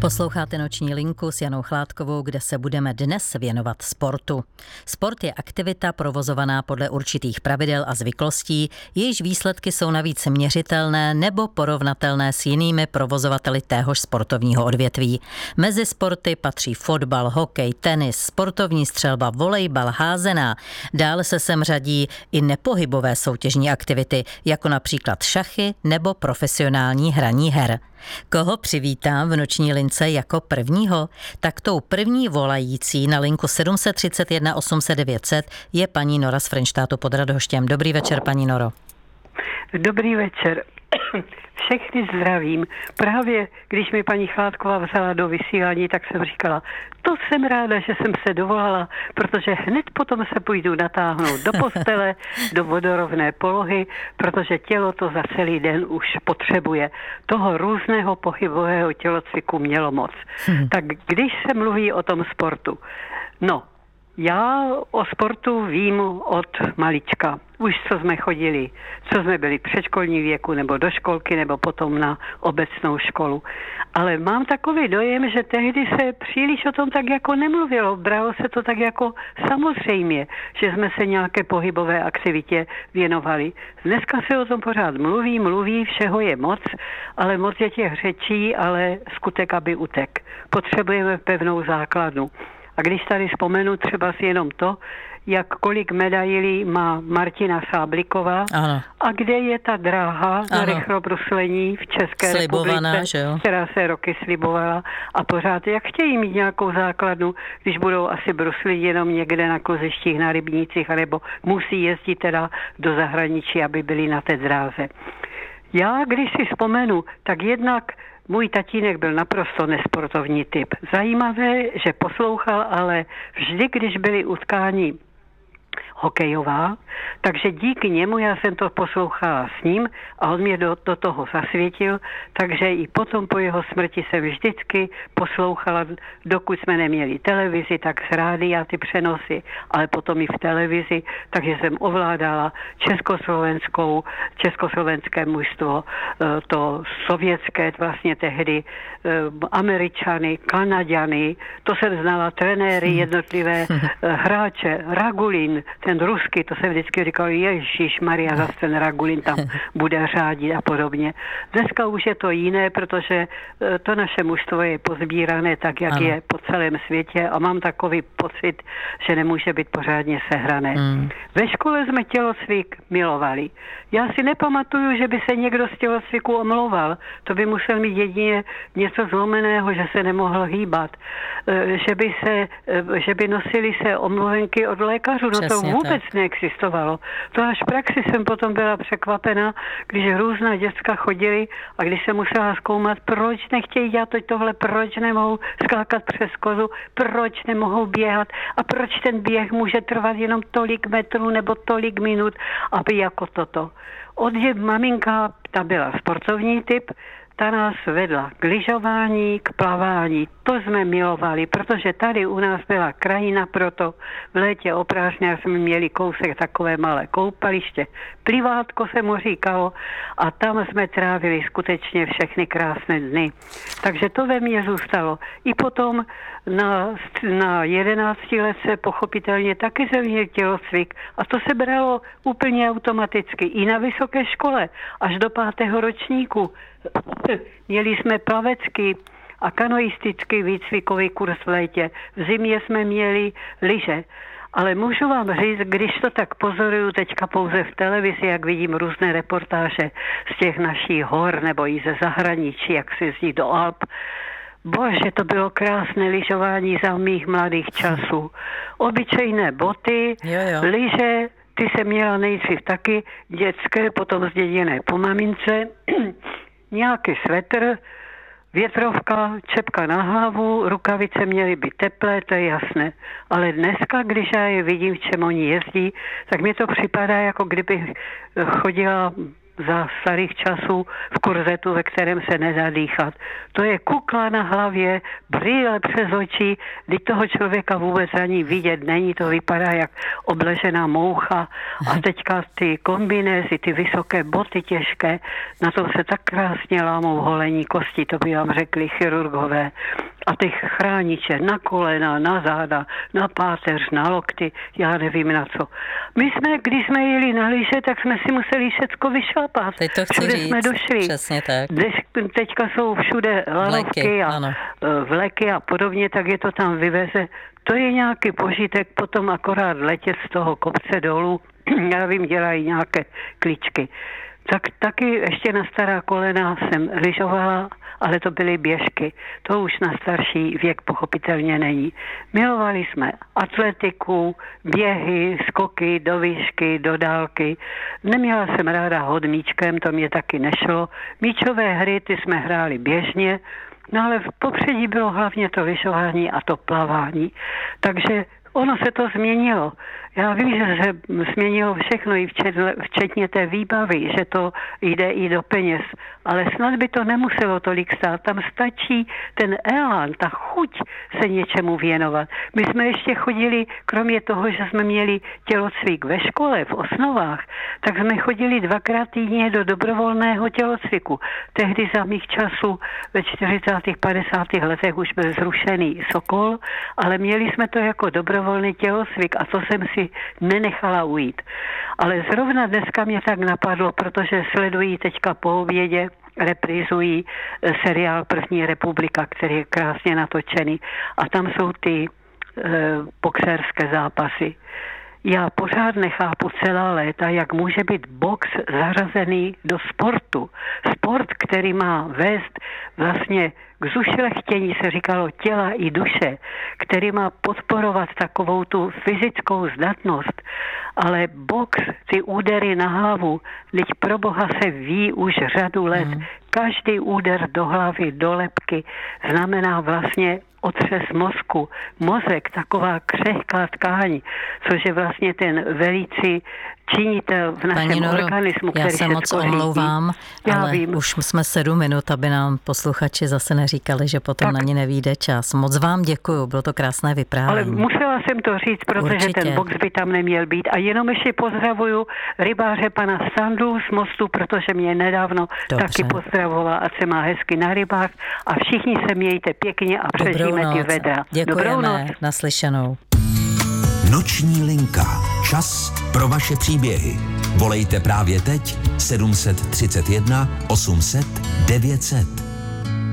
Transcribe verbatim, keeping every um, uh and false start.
Posloucháte Noční linku s Janou Chládkovou, kde se budeme dnes věnovat sportu. Sport je aktivita provozovaná podle určitých pravidel a zvyklostí, jejichž výsledky jsou navíc měřitelné nebo porovnatelné s jinými provozovateli téhož sportovního odvětví. Mezi sporty patří fotbal, hokej, tenis, sportovní střelba, volejbal, házená. Dále se sem řadí i nepohybové soutěžní aktivity, jako například šachy nebo profesionální hraní her. Koho přivítám v Noční lince jako prvního? Tak tou první volající na linku sedm set třicet jedna osm set devět set je paní Nora z Frenštátu pod Radhoštěm. Dobrý večer, paní Noro. Dobrý večer. Všechny zdravím. Právě když mi paní Chládková vzala do vysílání, tak jsem říkala, to jsem ráda, že jsem se dovolala, protože hned potom se půjdu natáhnout do postele, do vodorovné polohy, protože tělo to za celý den už potřebuje. Toho různého pohybového tělocviku mělo moc. Hmm. Tak když se mluví o tom sportu, no, já o sportu vím od malička. Už co jsme chodili, co jsme byli v předškolní věku, nebo do školky, nebo potom na obecnou školu. Ale mám takový dojem, že tehdy se příliš o tom tak jako nemluvilo. Bralo se to tak jako samozřejmě, že jsme se nějaké pohybové aktivitě věnovali. Dneska se o tom pořád mluví, mluví, všeho je moc, ale moc je těch řečí, ale skutek, aby utek. Potřebujeme pevnou základnu. A když tady vzpomenu třeba si jenom to, jak kolik medailí má Martina Sábliková, ano. A kde je ta dráha ano. na rychlobruslení v České Slibovaná, republice, která se roky slibovala a pořád, jak chtějí mít nějakou základnu, když budou asi bruslit jenom někde na kluzištích, na rybnících, anebo musí jezdit teda do zahraničí, aby byli na té dráze. Já, když si vzpomenu, tak jednak můj tatínek byl naprosto nesportovní typ. Zajímavé, že poslouchal, ale vždy, když byly utkání hokejová, takže díky němu já jsem to poslouchala s ním a on mě do, do toho zasvětil, takže i potom po jeho smrti jsem vždycky poslouchala, dokud jsme neměli televizi, tak z rádia ty přenosy, ale potom i v televizi, takže jsem ovládala československou, československé mužstvo, to sovětské vlastně tehdy, Američany, Kanaďany, to jsem znala trenéry, jednotlivé hráče, Ragulin, ten ruský, to se vždycky říkal, Ježíš Maria, zase ten Ragulin tam bude řádit a podobně. Dneska už je to jiné, protože to naše mužstvo je pozbírané tak, jak ano. je po celém světě a mám takový pocit, že nemůže být pořádně sehrané. Mm. Ve škole jsme tělocvik milovali. Já si nepamatuju, že by se někdo z tělocviku omlouval. To by musel mít jedině něco zlomeného, že se nemohl hýbat. Že by, se, že by nosili se omluvenky od lékařů. No to vůbec tak neexistovalo. To až v praxi jsem potom byla překvapena, když různá děcka chodili a když jsem musela zkoumat, proč nechtějí dělat tohle, proč nemohou skákat přes kozu, proč nemohou běhat a proč ten běh může trvat jenom tolik metrů nebo tolik minut, aby jako toto. Odjeb maminka, ta byla sportovní typ, ta nás vedla k lyžování, k plavání. To jsme milovali, protože tady u nás byla krajina, proto v létě o prázdninách jsme měli kousek takové malé koupaliště. Plivátko se mu říkalo a tam jsme trávili skutečně všechny krásné dny. Takže to ve mně zůstalo. I potom na, na jedenácti let se pochopitelně taky jsem měl tělocvik a to se bralo úplně automaticky. I na vysoké škole, až do pátého ročníku. Měli jsme plavecký a kanoistický výcvikový kurz v létě. V zimě jsme měli lyže. Ale můžu vám říct, když to tak pozoruju teďka pouze v televizi, jak vidím různé reportáže z těch našich hor nebo i ze zahraničí, jak se jezdí do Alp. Bože, to bylo krásné lyžování za mých mladých časů. Obyčejné boty, jo, jo. lyže, ty jsem měla nejdřív taky dětské, potom zděděné po mamince, nějaký svetr, větrovka, čepka na hlavu, rukavice měly být teplé, to je jasné. Ale dneska, když já je vidím, v čem oni jezdí, tak mi to připadá, jako kdybych chodila za starých časů v korzetu, ve kterém se nedá dýchat. To je kukla na hlavě, brýle přes oči, když toho člověka vůbec ani vidět není, to vypadá jak obležená moucha. A teďka ty kombinézy, ty vysoké boty těžké, na tom se tak krásně lámou holení kosti, to by vám řekli chirurgové. A ty chrániče na kolena, na záda, na páteř, na lokty, já nevím na co. My jsme, když jsme jeli na lyže, tak jsme si museli všecko vyšlapat. Teď to chci všude říct, jsme došli. Přesně tak. Teďka jsou všude lanovky a ano. vleky a podobně, tak je to tam vyveze. To je nějaký požitek, potom akorát letět z toho kopce dolů, já vím, dělají nějaké kličky. Tak taky ještě na stará kolena jsem lyžovala, ale to byly běžky. To už na starší věk pochopitelně není. Milovali jsme atletiku, běhy, skoky do výšky, do dálky. Neměla jsem ráda hod míčkem, to mě taky nešlo. Míčové hry, ty jsme hráli běžně, no ale v popředí bylo hlavně to lyžování a to plavání. Takže ono se to změnilo. Já vím, že se změnilo všechno, i včetně té výbavy, že to jde i do peněz, ale snad by to nemuselo tolik stát. Tam stačí ten elán, ta chuť se něčemu věnovat. My jsme ještě chodili, kromě toho, že jsme měli tělocvik ve škole, v osnovách, tak jsme chodili dvakrát týdně do dobrovolného tělocviku. Tehdy za mých časů ve čtyřicátých padesátých letech už byl zrušený Sokol, ale měli jsme to jako dobrovolný tělocvik a to jsem si nenechala ujít. Ale zrovna dneska mě tak napadlo, protože sledují teďka po obědě, reprizují seriál První republika, který je krásně natočený. A tam jsou ty e, boxerské zápasy. Já pořád nechápu celá léta, jak může být box zařazený do sportu. Sport, který má vést vlastně k zušlechtění, se říkalo, těla i duše, který má podporovat takovou tu fyzickou zdatnost. Ale box, ty údery na hlavu, teď pro boha se ví už řadu let. Hmm. Každý úder do hlavy, do lebky znamená vlastně otřes mozku. Mozek, taková křehká tkáň, což je vlastně ten velící činitel v našem Pani Noro, organismu, který já se moc omlouvám, ale vím. už jsme sedm minut, aby nám posluchači zase neříkali, že potom tak na ně nevyjde čas. Moc vám děkuju, bylo to krásné vyprávění. Ale musela jsem to říct, protože Určitě. ten box by tam neměl být. A jenom ještě pozdravuju rybáře pana Sandu z Mostu, protože mě nedávno Dobře. taky pozdravoval, ať se má hezky na rybách a všichni se mějte pěkně a přežijeme ty vedra. Děkujeme, naslyšenou. Noční linka. Čas pro vaše příběhy. Volejte právě teď sedm set třicet jedna osm set devět set.